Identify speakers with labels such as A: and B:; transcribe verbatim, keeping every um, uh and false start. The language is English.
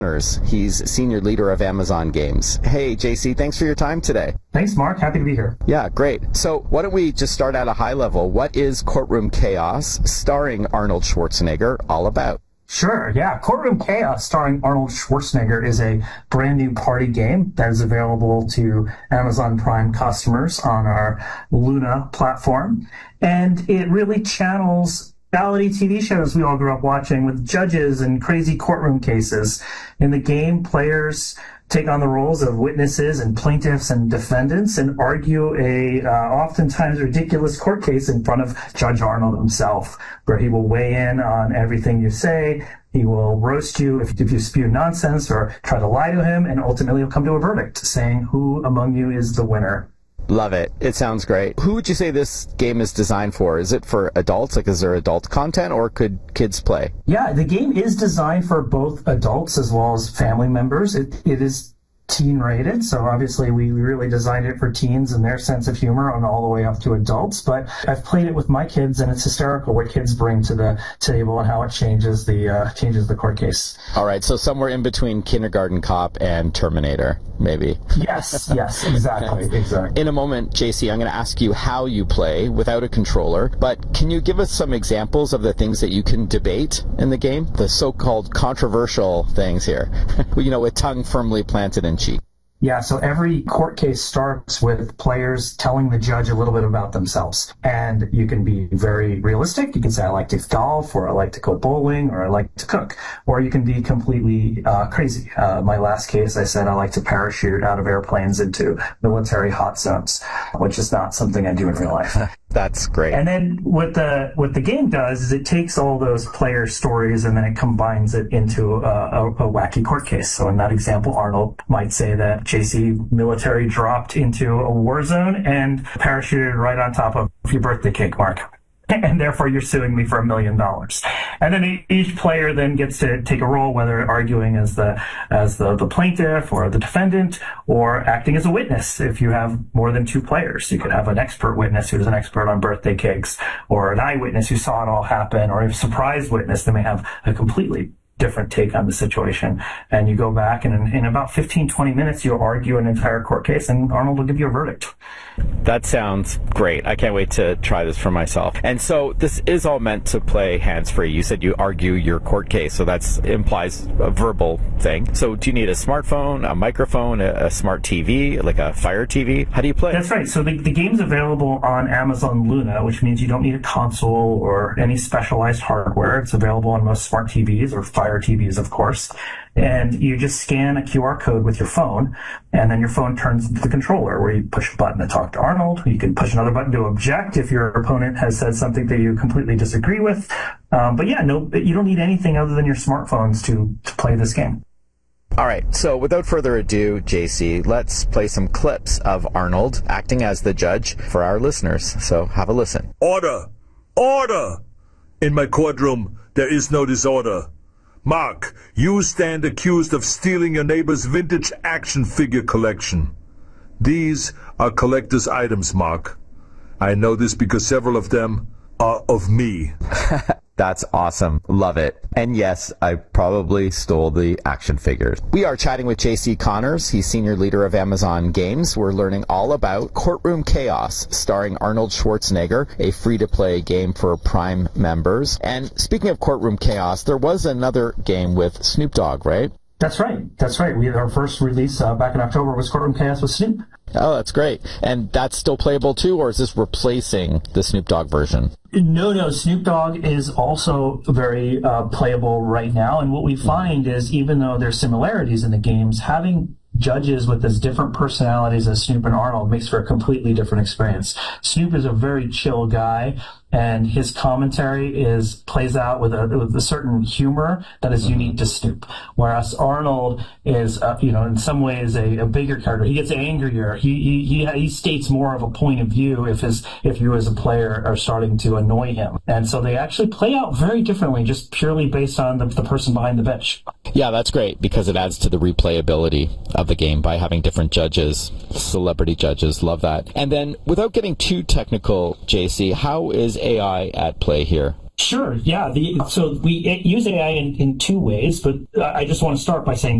A: He's senior leader of Amazon Games. Hey, J C, thanks for your time today.
B: Thanks, Mark. Happy to be here.
A: Yeah, great. So why don't we just start at a high level? What is Courtroom Chaos, starring Arnold Schwarzenegger, all about?
B: Sure, yeah. Courtroom Chaos, starring Arnold Schwarzenegger, is a brand new party game that is available to Amazon Prime customers on our Luna platform. And it really channels reality T V shows we all grew up watching with judges and crazy courtroom cases. In the game, players take on the roles of witnesses and plaintiffs and defendants and argue a uh, oftentimes ridiculous court case in front of Judge Arnold himself, where he will weigh in on everything you say. He will roast you if, if you spew nonsense or try to lie to him, and ultimately he'll come to a verdict saying who among you is the winner.
A: Love it. It sounds great. Who would you say this game is designed for? Is it for adults? Like, is there adult content, or could kids play?
B: Yeah, the game is designed for both adults as well as family members. It, it is teen rated, so obviously we really designed it for teens and their sense of humor and all the way up to adults. But I've played it with my kids, and it's hysterical what kids bring to the table and how it changes the uh, changes the court case.
A: All right, so somewhere in between Kindergarten Cop and Terminator, maybe.
B: Yes, yes, exactly, exactly.
A: In a moment, J C, I'm going to ask you how you play without a controller, but can you give us some examples of the things that you can debate in the game? The so-called controversial things here, you know, with tongue firmly planted in cheek.
B: Yeah, so every court case starts with players telling the judge a little bit about themselves. And you can be very realistic. You can say, I like to golf, or I like to go bowling, or I like to cook. Or you can be completely uh, crazy. Uh, my last case, I said I like to parachute out of airplanes into military hot zones, which is not something I do in real life.
A: That's great.
B: And then what the what the game does is it takes all those player stories and then it combines it into a, a, a wacky court case. So in that example, Arnold might say that J C military dropped into a war zone and parachuted right on top of your birthday cake, Mark. And therefore you're suing me for a million dollars. And then each player then gets to take a role, whether arguing as the as the, the plaintiff or the defendant, or acting as a witness. If you have more than two players, you could have an expert witness who's an expert on birthday cakes, or an eyewitness who saw it all happen, or a surprise witness that may have a completely different take on the situation. And you go back, and in, in about fifteen, twenty minutes, you'll argue an entire court case, and Arnold will give you a verdict.
A: That sounds great. I can't wait to try this for myself. And so this is all meant to play hands-free. You said you argue your court case, so that implies a verbal thing. So do you need a smartphone, a microphone, a, a smart T V, like a Fire T V? How do you play?
B: That's right. So the, the game's available on Amazon Luna, which means you don't need a console or any specialized hardware. It's available on most smart T Vs, or Fire T Vs, of course. And you just scan a Q R code with your phone, and then your phone turns into the controller, where you push a button to talk to Arnold. You can push another button to object if your opponent has said something that you completely disagree with. Um, but yeah, no, you don't need anything other than your smartphones to, to play this game.
A: All right, so without further ado, J C, let's play some clips of Arnold acting as the judge for our listeners. So have a listen.
C: Order! Order! In my courtroom, there is no disorder. Mark, you stand accused of stealing your neighbor's vintage action figure collection. These are collector's items, Mark. I know this because several of them are of me.
A: That's awesome. Love it. And yes, I probably stole the action figures. We are chatting with J C Connors. He's senior leader of Amazon Games. We're learning all about Courtroom Chaos, starring Arnold Schwarzenegger, a free-to-play game for Prime members. And speaking of Courtroom Chaos, there was another game with Snoop Dogg, right?
B: That's right. That's right. We our first release uh, back in October was Courtroom Chaos with Snoop.
A: Oh, that's great. And that's still playable too, or is this replacing the Snoop Dogg version?
B: No, no. Snoop Dogg is also very uh, playable right now. And what we find is, even though there's similarities in the games, having judges with as different personalities as Snoop and Arnold makes for a completely different experience. Snoop is a very chill guy, and his commentary is plays out with a, with a certain humor that is unique to Snoop. Whereas Arnold is, uh, you know, in some ways a, a bigger character. He gets angrier. He, he he he states more of a point of view if his if you as a player are starting to annoy him. And so they actually play out very differently, just purely based on the, the person behind the bench.
A: Yeah, that's great, because it adds to the replayability of the game by having different judges, celebrity judges. Love that. And then, without getting too technical, J C, how is A I at play here?
B: Sure. Yeah. The, so we use A I in, in two ways, but I just want to start by saying